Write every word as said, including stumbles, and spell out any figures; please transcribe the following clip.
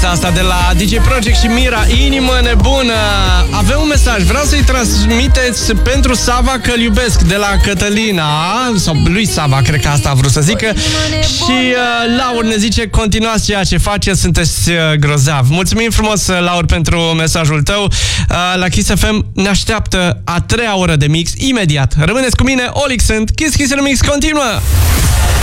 piesa asta de la D J Project și Mira, Inimă nebună. Avem un mesaj, vreau să-i transmiteți pentru Sava că-l iubesc, de la Cătălina, sau lui Sava, cred că asta a vrut să zică. Și uh, Laur ne zice, continuați ceea ce faceți, sunteți uh, grozav. Mulțumim frumos, Laur, pentru mesajul tău. uh, La Kiss F M ne așteaptă a treia oră de mix imediat. Rămâneți cu mine, Olic sunt, Kiss Kiss Remix continuă.